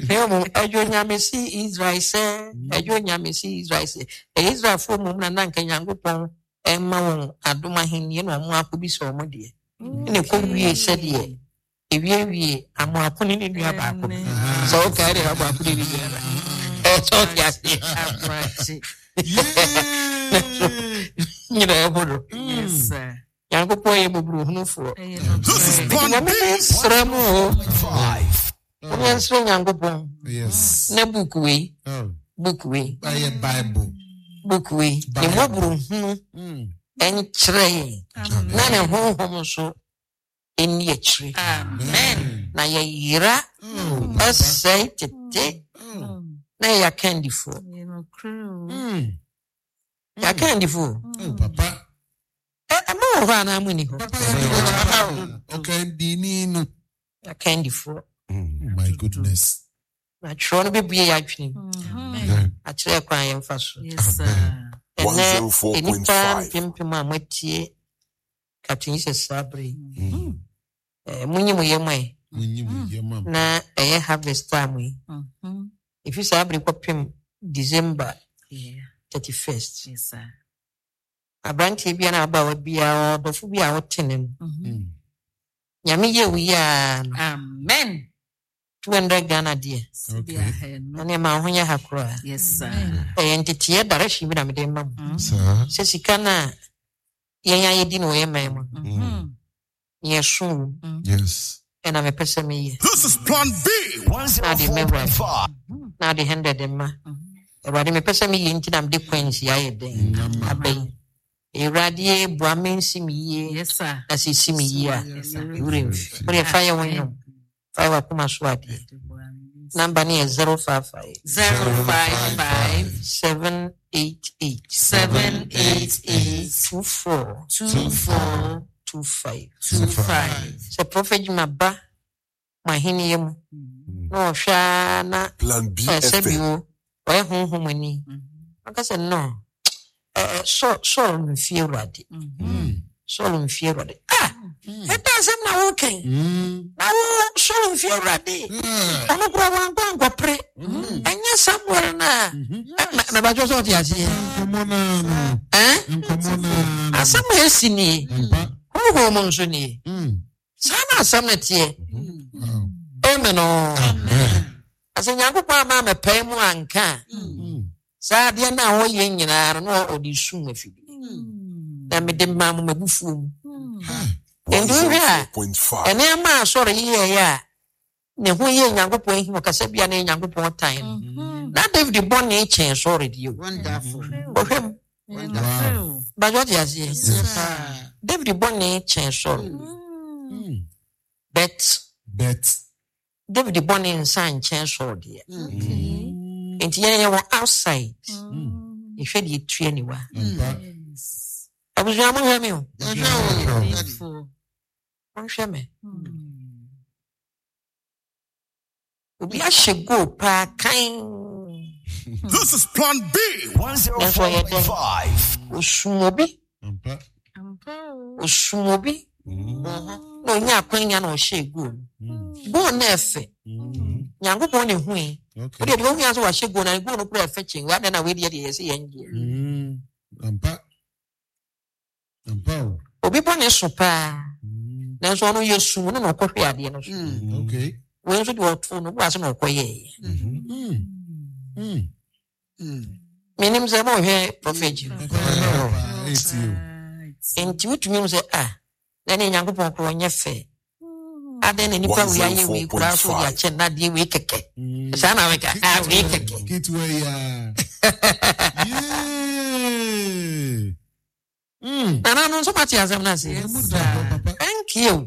Hemu ejonya mesi Israel se ejonya mesi Israel se Israel fo mum na nanka Nyankopɔn emma won adoma henni na omo akobisi omo de ne ko wie se de ewie amo akoni ne nua ba ko so o ka de abo akoni ne nua so ya se abrati you know yes sir Nyankopɔn ye bobru hunu fo sremo 5 yes Nyankopɔn yes na book we aye bible book we ni bobru hunu enkyere na ne honhom so eni akire amen na ye yira asai tete na ya candifo ya candifo papa I'm over na muni ho okay dinino ya candifo my goodness na tro be bia ya twini a kire kwan ye mfa so yes sir 104.5 pimpim amatie Captain Sabre munyi mu yemai na eye harvest time if you sabre kopim December 31st yes sir Abranti bia na aba wa bia odofo bia wotenem nyame ye wiya amen 200 Ghana dear okay na ma honya hakura yes sir entity direction bi na me dem mam sir se sikana yenya ye di no ye mam yes yes and I'm a person me this is plan B 104.5 now the 100 dem ma everybody me person me inti na me de coins ya ye den abey Eradie Brahminsi me, yes, sir. As he see me here. Yes, sir. But if I win, fire Kumaswati. Number near 055 788 2425. So Prophet Maba, my hinium. No, Shana. Plan B. SBO. Where home money? I said no. So fear ready. So fear ready. It doesn't now okay. Now so fear ready. I'm a go pray. And yes, somewhere now. Never just what you see. Come on, somewhere sini. Who monsuni? Sana samneti. Amen. As a young papa, my pay mu anka. Sa dia na ho ye nyina no odisu afidi na me de mamu mabufu endo hia ene ma sori ye ya ne ho ye Nyankopon hi kasa bia na Nyankopon tan na David born e chen sori dio wonderful wonderful ba jo dia si David born e chen sori bet David born in san chen sori okay Enti yeye wo outside. If you dey tu anywhere. Abuja mo hemi o. On hweme. Obi a shego pa kan. This is plan B 104.5. Osumobi. No nya kwanya na o shego. Go na efe. Nyankopon ne hu e. Okay. But the only was she go and go no play fetching. What then I will hear say ampa. Obi pon super. Na so no yesu no no kwhwe ade no. Okay. We so do to no was no koye. Menim say mo he prophet. It's you. Enti utumi say na ne Nyankopon ko nya fe. Aden ni pa we aye we kura so ya che na de we keke sana we ka we keke kitwe ya na no so pati azam na se thank you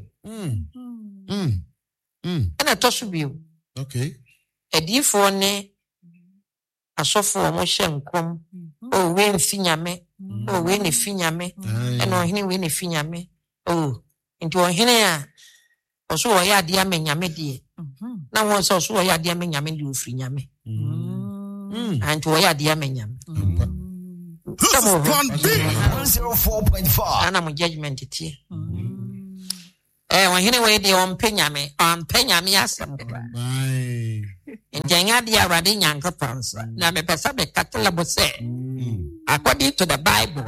ana to so bi okay edifo ne asofo mo hyenkom o we mfinyame o we ne finyame eno hene we ne finyame o nti o hene ya so wo ya dia menyame die na won so wo ya dia menyame di ofri nyame anti wo ya dia menyame this is plan B 104.5 ana mo judgment tie wo hene we di on penyame asem Njanya dia radi nyankopons. Na me pesa be katalabo say. According to the Bible.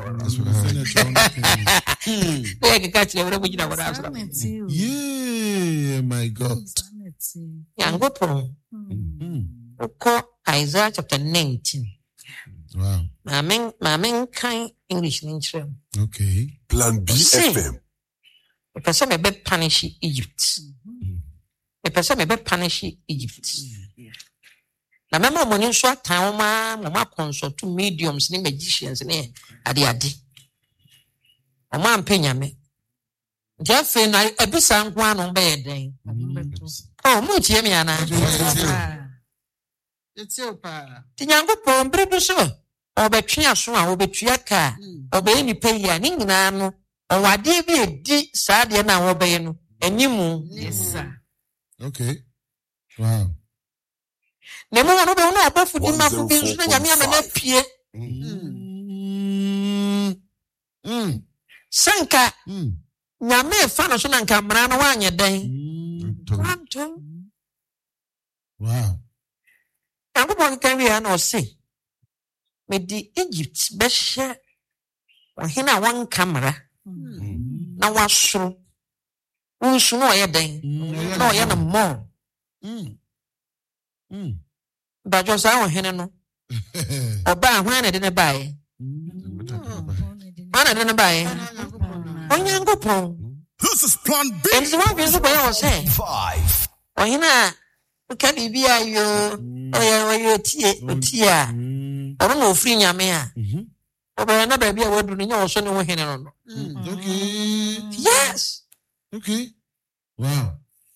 Yeah, my God. Yankopon. Isaiah chapter 19. Wow. Mamen kind English ninchre. Okay. Plan B FM. The person may be punish Egypt. The person may be punish Egypt. Na mema money so time mama consult to mediums ni magicians ni ade. Oma mpenya me. Jefe na ebisa nkwa no be yeden. Oh, mu tie me ana. Etiopa. Tinyankopon bredu so. Obetwe aso a obetua ka. Obe ni peya ni nyina no. Owade bi edi saade na wobe no. Animu. Yes sir. Okay. Wow. Nemo no be no abafu di mafu bi nso na nyame amena pie. Sanka. Nyame fa no so na nka mra no wanye den. Quantum. Wow. Yankopon kan wi na o say. Me di Egypt be hye. Ohina wan kamera. Na wasoro. Unsu no ye den. No ye na mo. Bajo sa ohene no. Oba hwan na de ne bae. Ana de ne bae. Onyankopon. This is Plan B. And so what is boy say? 5. Ohina ka bibia yo. Oyo tie. Oro no ofri nyame a. Oba na ba bia wadu nya wo so ne wo hene no. Okay. Yes. Okay. Wow.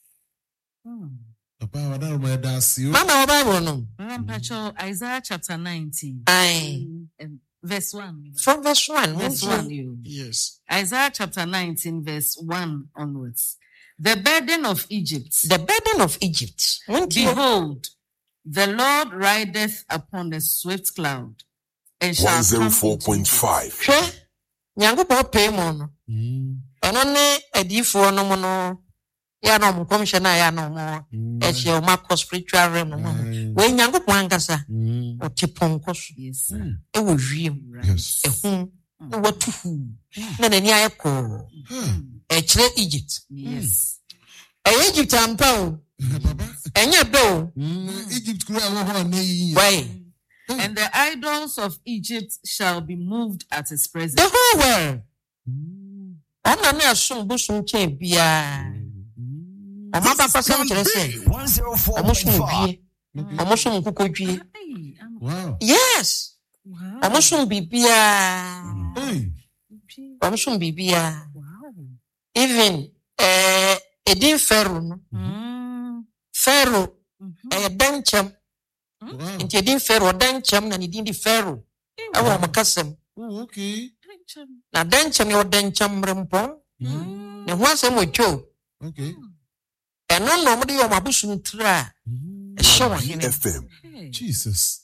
Papa, what are my dads? Mama Bible no. Isaiah chapter 19. Aye. Verse 1. From verse 1. Verse 1. Yes. Isaiah chapter 19 verse 1 onwards. The burden of Egypt. The burden of Egypt. Behold, the Lord rideth upon a swift cloud. And shall 104.5. Hwe. Nyankopon pay mo no. Eno ne adifo no mo no. Ya no mo komhye na ya no mo. E che o makọ spiritual realm no. We Nyankopon ankasa. O tiponko so. Yes. E wo wiem. Yes. Ehun. Na watuhu. Na nani ayeko. E kire Egypt. Yes. Egypt ampa o. Papa. Enya be o. Egypt kura wo ho na yi. Why? And the idols of Egypt shall be moved at his presence. The whole world. Ona na asum busum chen bia. Oma papa sam kire say. 104.5. Omosun kukodwie. Wow. Yes. Wow. Omosun bibia. Hey. Omosun bibia. Wow. Even edin Pharaoh no. Pharaoh benchem. Wow. Nti edin Pharaoh benchem na ni din di Pharaoh. Ewo makasem. Oh, okay. Na benchem yo benchem rempo. Ne ho asem otwo. Okay. Eno no mo de yo mabusun tra. E show hene. FM. Jesus.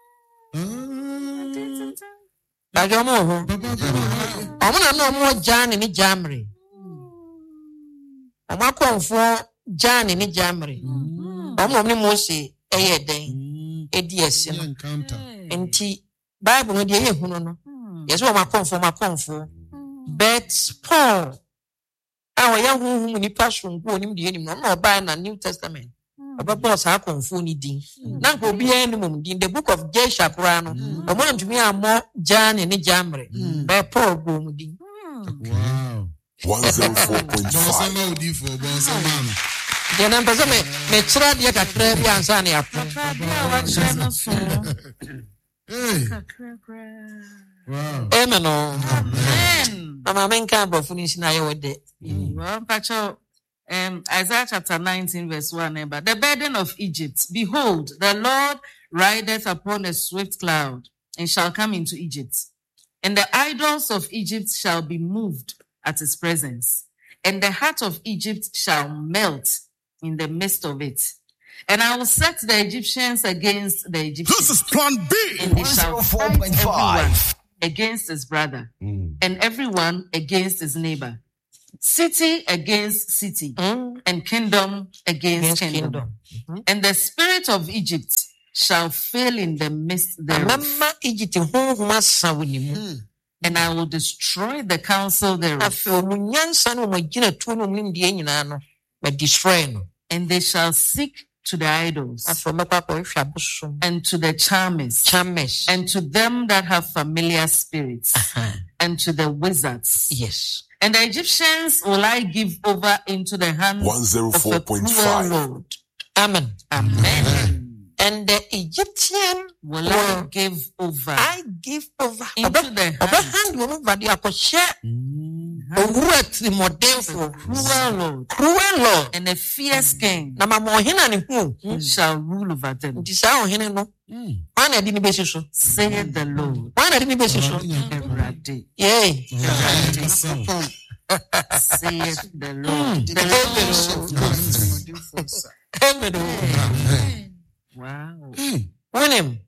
Bajo mo ho. Omo na no mo Jan ni Jamre. Omo konfo Jan ni Jamre. Omo ni Mose eye den. Edi ese no. Encounter. Enti Bible no de ehunu no. Yes o makonfo. But Paul awo ya huhu ni passion ko ni de enim no ba na New Testament. Oba sa konfo ni din. Na ko bia ni mum din the book of Joshua kura no. Omo ntumi amo Jan ni Jamre. But Paul go mu din. Wow. 104.5. Ya na mpeza me chira dia kakra bi ansa na yapo. Hey. Wow. Amen. Amen. Mama menka bo finish na ye wode. Well, Pacho, Isaiah chapter 19 verse 1. But the burden of Egypt, behold, the Lord rideth upon a swift cloud, and shall come into Egypt. And the idols of Egypt shall be moved at his presence. And the heart of Egypt shall melt in the midst of it. And I will set the Egyptians against the Egyptians. This is Plan B. And they shall fight everyone against his brother, and everyone against his neighbor. city against city, and kingdom against kingdom. And the spirit of Egypt shall fail in the midst thereof. And I will destroy the counsel thereof. And they shall seek to the idols, and to the charmers, and to them that have familiar spirits, and to the wizards. Yes. And the Egyptians will I give over into the hands of a cruel Lord. Amen. Amen. And the Egyptian will I give over. I give over into the cruel Lord, and a fierce king shall rule over them. Saith the Lord. Saith the Lord. Wow. Winning.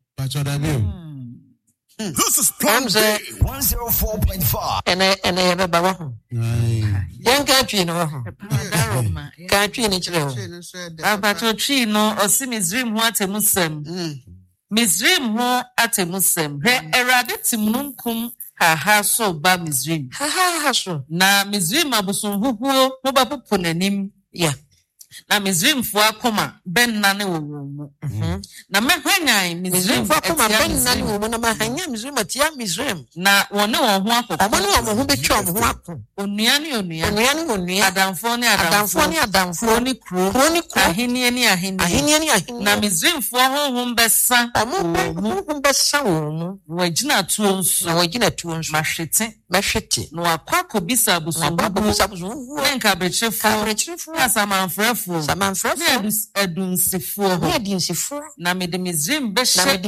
This is Plan B 104.5. And I have a bawa. Young country no. Country ni chile. Abato tree no osi Misrim ho atemusem. Misrim ho atemusem. He erade timnunkum ha so ba Misrim. Ha so. Na Misrim abusun huhuo no ba popo nanim. Yeah. Na Misrim fo akoma ben na ne wo mu. Na mehwanyan Misrim fo akoma ben na ne wo mu na mahanya Misrim atia Misrim. Na wone wo ho akoko. Omo ne wo ho betwa wo ho akko. Onua ne onua. Onua ne onua. Adamfo ne adamfo. Adamfo ne adamfo. Ni kro. Ahenie ne ahenie. Ahenie ne ahenie. Na Misrim fo honhom besa. Honhom besa wo mu. Wagina tuo nso. Na wagina tuo nso. Mahwete. No akwako bisa abusun. Ne nkabrechefo. Asamanfrefo. Edunsifo. Na mede Misrim beshe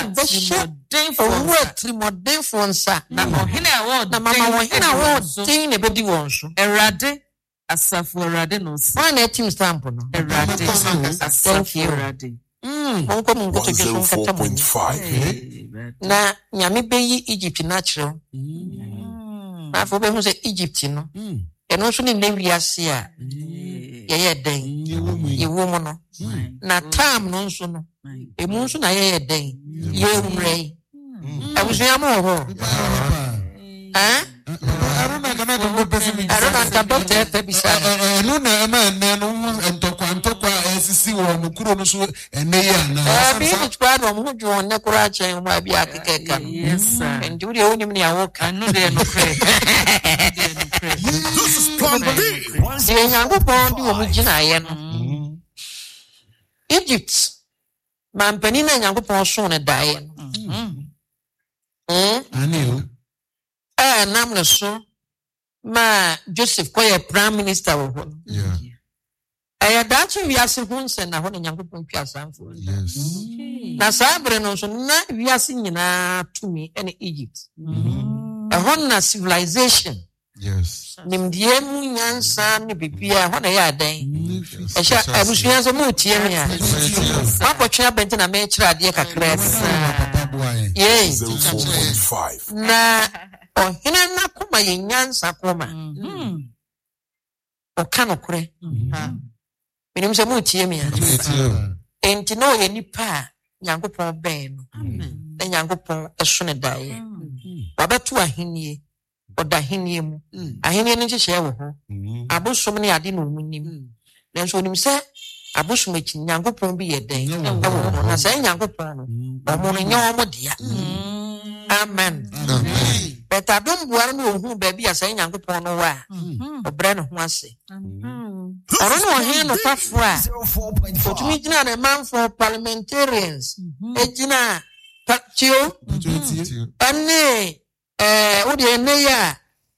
trimodefo nsa. Na ohene award. Na mama ohene award tin ne bedi wonso. Erade asafu erade no si. One team stamp no. Erade asafu erade. Monko munko to geso nkata mo. 104.5. Na nyame beyi Egypt natural. Na fo be hu se Egypt no. Eno so ni wiase a. Ye den. Yewo mo no. Na time no nso no. Emu nso na ye den. Ye umrei. Abusua mo ho. I don't know doctor pebisa. No na no ntokwa esisi wo mukuro no so ene ya na. Bi bitwa no mo jo ne kura chen mo abi akeka. Yes sir. And you dey onim ne awoka. Anu dey no pray. This is Plan B. Ye nyango pon di wo mu gina ye no. Egypt. Mampani na nyango pon so ne dae no. Ani nam no so ma Joseph koye prime minister wo ho. Yeah. Dachi wiase ho nse na ho ne nyankopon twasanfo. Yes. Na sabre no so na wiase nyina tumi ene Egypt. Ho na civilization. Yes. Nimdie mu nyansa ne bibia ho na ya dan. Ehya abusua so mu tie me a. Akotwa benti na me kira ade kakra. Yes. 0.5. Na ohina na koma ye nyansa koma. Okanokure. Menim se mu tie me a. Enti no ye nipa nyankopon ben no. Na nyankopon eso ne dae. Wabetu ahenie. Oda ahenie mu. Ahenie no nhye wo ho. Abosom ne ade no munim. Nanso onim se abosom echi nyankopon bi ye den. Na se nyankopon no. Omo no nyo mo dia. Amen. But I don't want to know baby as I nyankopon no wa. Obre no ho ase. Oro no he no fafra. Otumi gina na man for parliamentarians. Ejina patio. Ane odi ene ya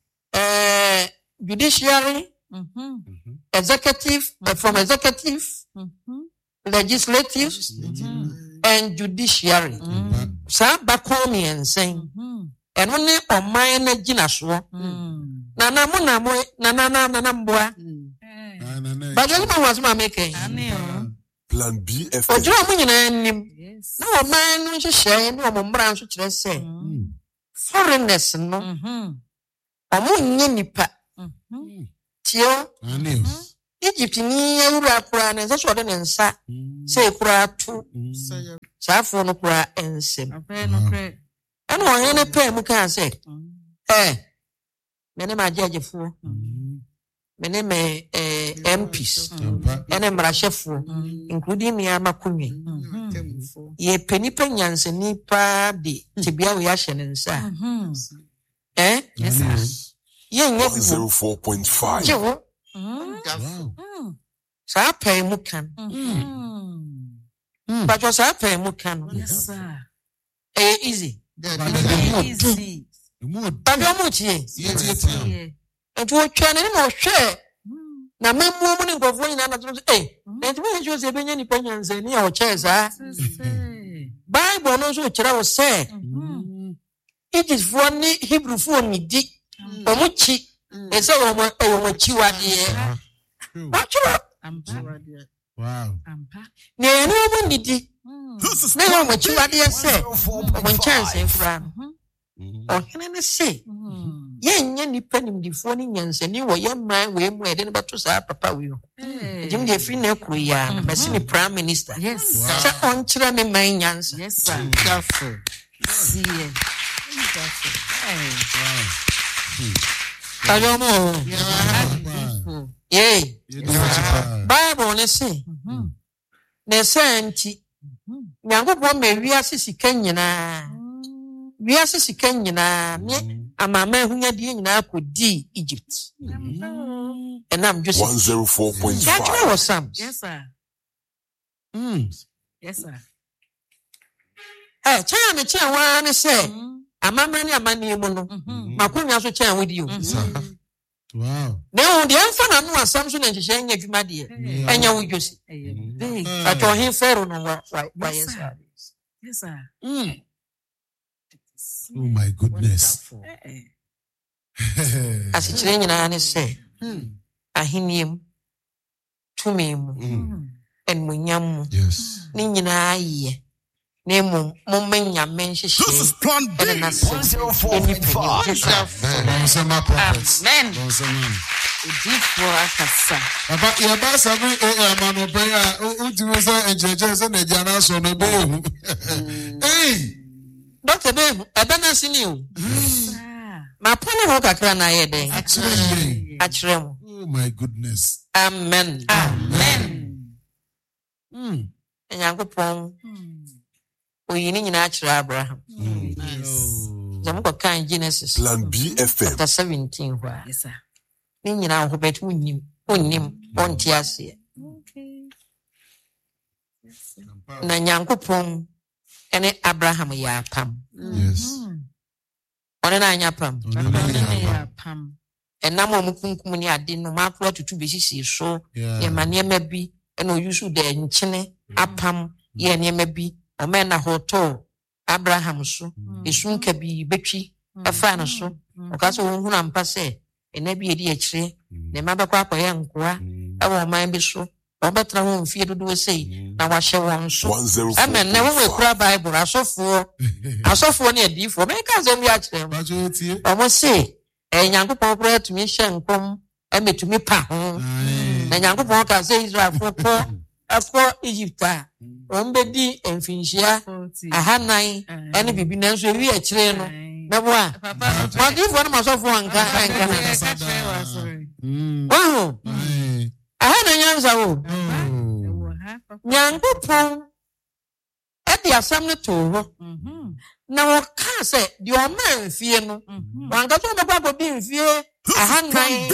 judiciary, executive, from executive, legislative, and judiciary. Sa bakomi and saying, and only on my gina so. Na mboa. But you was my making. Plan B F. O jura mu nyina nim. Na o man no hye no mo mbra nso kire se. Foreigners no. Omo nye nipa. Tio, Egypt ni ewura kura na so de nsa say kura tu safo no kura ensem eno ohe ne pe mu kan say mene ma judgefo mene me MPs ene mrashefo including me amakunwe ye penipa nyanse nipa de tibia we ahye ne nsa yes sir ye nye 104.5 Sa pay mu kan. But was I pay mu kan? Yes, sir. Easy. Easy. But how much ye? And to try any more share. Now, my woman go for in another. And when you was a benny pensions and your chairs, Bible knows what I was saying. It is for me Hebrew for me, Dick, or Muchi, and so on what you are here. What you are? Wow. No one did it. No what you are there, say. When chance and fram. Or can I say? Yen penny before Nins and you were young man, we were about to say, Papa, will. Jim de Fina Kuya, Bassini Prime Minister. Yes, sir. On Chilame Mayans. Yes, sir. Careful. See it. I don't know. Yea. Bible, let's say. Ne senti. Nyango me wiase Kenya. Wiase Kenya. Amama hunya di nyina akodi Egypt. And I'm just 104.5. That was some. Yes, sir. Yes, sir. Hey, China one say. Amama ni amani mu no. Makunya so chen with you. Wow. Now the answer no assumption and share adwuma de. Enya wo josi. But on him fair no right by yes. Yes, sir. Oh my goodness. As it's nyina ne say. Ahinim tumim and munyam. Yes. Ni nyina aye. Name Momenya mention. This is Plan B 104.5. Amen. Deep for us, Papa, your boss, man, prayer, and Jana, so no boom. Hey, Dr. Babe, I don't see you. My pony hook a cran I had actually. Oh my goodness. Amen. Amen. And young pong. We need natural Abraham. Zamuko kind Genesis. Plan B FM. Chapter 17. Yes, sir. Nini na hobet unim ontiase. Okay. Yes, sir. Na Nyankopon ene Abraham ya pam. Yes. One na anya pam. Pam. Enam omukunkum ni ade no makro tutu besisi so ye manema bi ene oyusu de nkyene apam ye nema bi omena hoto Abraham so esunka bi betwi afa na so okaso wonhu na mpa se ena bi edi akire ne mabakwa akoye nkoa awo man bi so obetra ho mfie dodo sei na wahye won so amen na wo kura Bible asofo ne adifo me ka zo mi akire omo se Nyankopon kura tumi hye nkom emetumi pa ho na Nyankopon ka se Israel fo akọ Egypt ombedi enfinhia ahanan ene bibi na nso ewi akire no mebo a what if one must of one can wow ahanan yanza wo Nyankopon edi asam ne to ho na wo ka se di o man fie no wanga so me babo di fie ahanan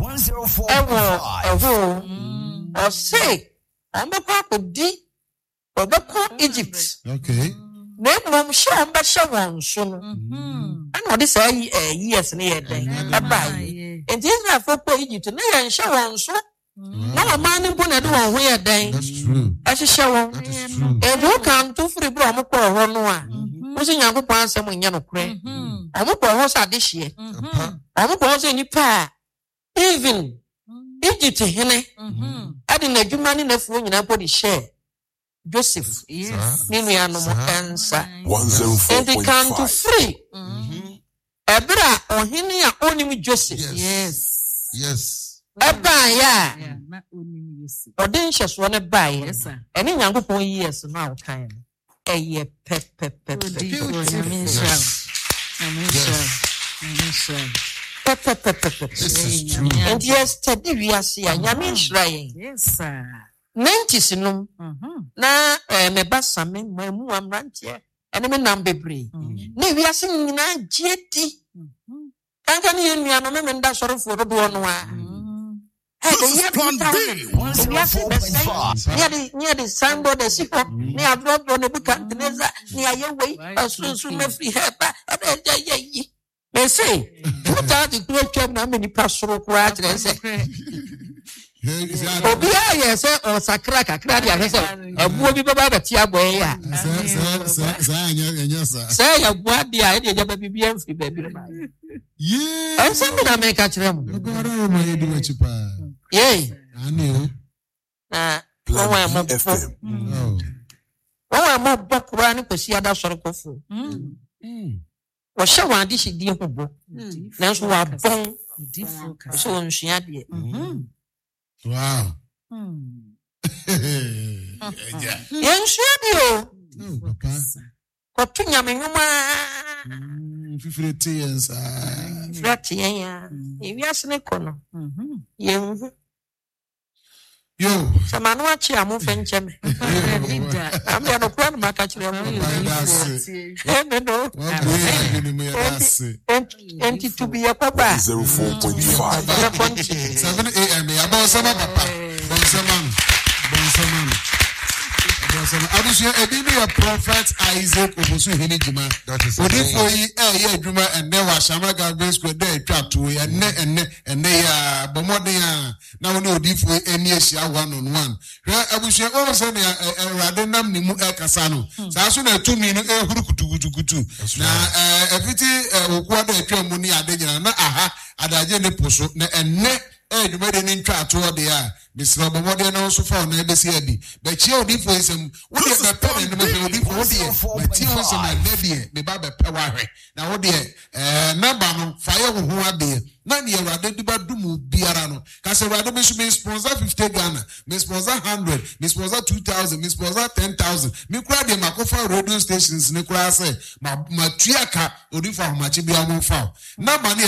ewo o say ambakwa kodi obeko Egypt. Okay. Na mom sha mba sha won so no. Ana odi say years na ye den. Abai. Enti Israel for Egypt na ye sha won so. Na ma ni bo na de won ho ye den. That's true. Ahihye won. That is true. E do kan to free bro mo ko ho no a. Wo se Nyankopon asem nya no kure. Omo ko ho sa de hye. Omo ko so nipa even Egypt hene. Adi na dwuma ni na fuo nyina body share. Joseph, yes, Ninu Anomo answer. 104.5. And they can to free. Ebra or Hinia only Joseph. Yes. Yes. Ebaya. na onim Yesu. Odin hyɛsoɔ ne bae. Yes, sir. Ɛne Nyankopɔn years no a wokan no. Ɛyɛ pɛpɛpɛpɛ. This is true. And yes, Teddy Viasi, and Yamin Shrine. Yes, sir. 90s no. Na me basame, my muam rantia, and me nambebre. Ne Viasi na jetty. Can you hear me? I'm a sort of for the one. Near the signboard, the sick near dropped on the book, near your way, as soon as we have. They say, what are the great job now? Many pastoral crowd. They say, oh, yes, or Sakraka, a movie about a Tiaboy. Say, what the idea of a baby, baby. Yeah, I'm something I make catch them. Yay, I knew. Plan FM. Oh, I'm not back running to see other sort of food. Or show one dish in the book. That's why I'm born. So she had it. Wow. Young Shadio. Oh, Papa. Cotunya Minuma. 50 years. Flatia. If you are Snake, young. Yo, Samanoa Chiamu Fenchem. I'm going to put my catch them. And to be a papa. 04.5. 7 a.m. About some papa. Bonsaman. Abusua ebi a prophet Isaac Obosu Henijima. That is Odi for ye Juma and ne wa Shama Garden Square there twa to and ne ya bomoden na woni odi for eni ehia 1-on-1. Abusua o so ne Awurade nam ni mu ekasa no. Sa so na tumi no ehuru kutukutukutu. Na efiti okwa da atwa mu ni ade nyina na aha adaje ne poso na enne Juma de ni twa to de a Mr. Bomode na so fa na ebesi adi. But che odi for isem wo de be pe na me odi for de. But ti won so na de me ba be pe wa hwe. Na wo de number no fa ye wo ho ade. Na ne Awurade di ba dumu biara no. Ka se Awurade me so me sponsor 50 Ghana, me sponsor 100, me sponsor 2000, me sponsor 10,000. Me kura de makofa radio stations ne kura se ma tuaka odi fa ho ma che bia mo fa. Na ma